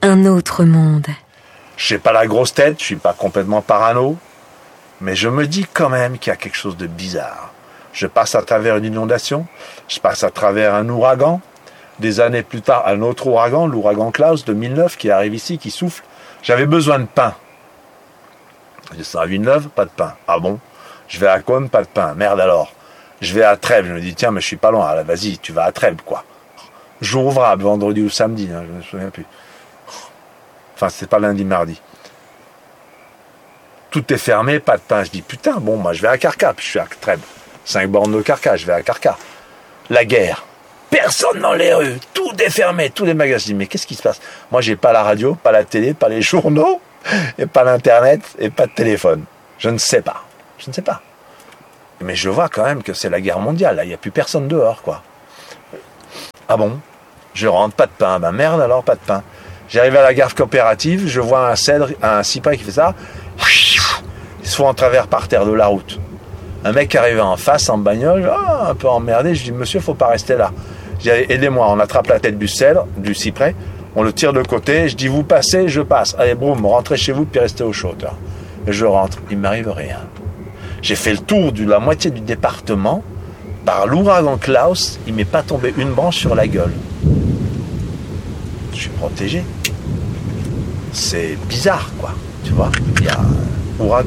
Un autre monde. Je sais pas la grosse tête, je suis pas complètement parano, mais je me dis quand même qu'il y a quelque chose de bizarre. Je passe à travers une inondation, je passe à travers un ouragan, des années plus tard, un autre ouragan, l'ouragan Klaus de 2009 qui arrive ici, qui souffle. J'avais besoin de pain. Je suis à Villeneuve, pas de pain. Ah bon? Je vais à Cône, pas de pain. Merde alors. Je vais à Trèbes, je me dis tiens mais je suis pas loin, allez, vas-y, tu vas à Trèbes quoi. Jour ouvrable, vendredi ou samedi, hein, je me souviens plus. Enfin, c'est pas lundi, mardi. Tout est fermé, pas de pain. Je dis putain, bon, moi je vais à Carca, puis je suis à Trèbes. 5 bornes de Carca, je vais à Carca. La guerre. Personne dans les rues, tout est fermé, tous les magasins. Je dis mais qu'est-ce qui se passe? Moi j'ai pas la radio, pas la télé, pas les journaux, et pas l'internet, et pas de téléphone. Je ne sais pas. Mais je vois quand même que c'est la guerre mondiale, là, il n'y a plus personne dehors, quoi. Ah bon? Je rentre, pas de pain, ben merde alors, pas de pain. J'arrive à la gare coopérative, je vois un cyprès qui fait ça, il se fout en travers par terre de la route. Un mec arrivé en face, en bagnole, un peu emmerdé, je dis monsieur, faut pas rester là. Je dis aidez-moi, on attrape la tête du cèdre, du cyprès, on le tire de côté, je dis vous passez, je passe. Allez, boum, rentrez chez vous, puis restez au chaud. Et je rentre, il ne m'arrive rien. J'ai fait le tour de la moitié du département, par l'ouragan Klaus, il m'est pas tombé une branche sur la gueule. Je suis protégé. C'est bizarre, quoi. Tu vois, il y a un ouragan.